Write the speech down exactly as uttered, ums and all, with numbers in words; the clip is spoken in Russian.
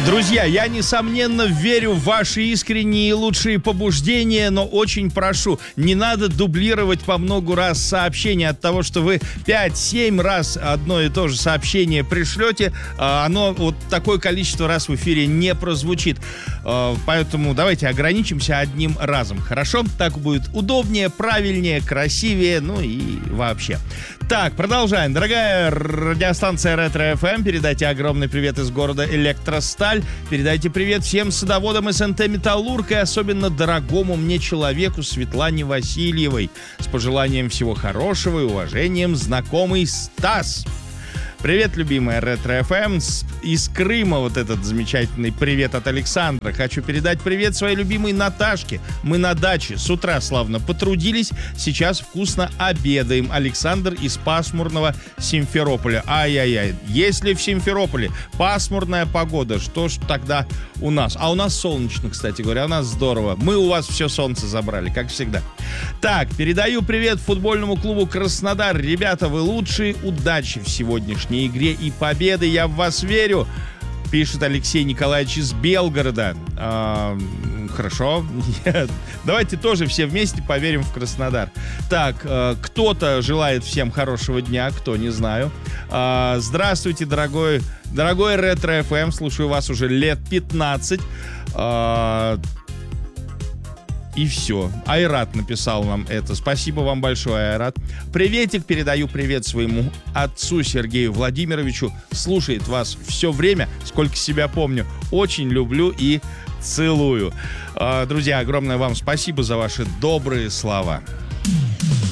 Друзья, я, несомненно, верю в ваши искренние и лучшие побуждения, но очень прошу, не надо дублировать по много раз сообщение. От того, что вы пять-семь раз одно и то же сообщение пришлете, оно вот такое количество раз в эфире не прозвучит. Поэтому давайте ограничимся одним разом, хорошо? Так будет удобнее, правильнее, красивее, ну и вообще. Так, продолжаем. Дорогая радиостанция Ретро-эф эм, передайте огромный привет из города Электросталь. Передайте привет всем садоводам эс эн тэ «Металлург» и особенно дорогому мне человеку Светлане Васильевой. С пожеланием всего хорошего и уважением, знакомый Стас. Привет, любимая Ретро-эф эм. Из Крыма вот этот замечательный привет от Александра. Хочу передать привет своей любимой Наташке. Мы на даче. С утра славно потрудились. Сейчас вкусно обедаем. Александр из пасмурного Симферополя. Ай-яй-яй. Если в Симферополе пасмурная погода, что ж тогда у нас? А у нас солнечно, кстати говоря. У нас здорово. Мы у вас все солнце забрали, как всегда. Так, передаю привет футбольному клубу «Краснодар». Ребята, вы лучшие. Удачи в сегодняшней игре и победы. Я в вас верю. Пишет Алексей Николаевич из Белгорода. А, хорошо. Давайте тоже все вместе поверим в Краснодар. Так, кто-то желает всем хорошего дня, кто, не знаю. А, здравствуйте, дорогой, дорогой Ретро-эф эм. Слушаю вас уже лет пятнадцать. А, И все. Айрат написал нам это. Спасибо вам большое, Айрат. Приветик, передаю привет своему отцу Сергею Владимировичу. Слушает вас все время, сколько себя помню. Очень люблю и целую. Друзья, огромное вам спасибо за ваши добрые слова.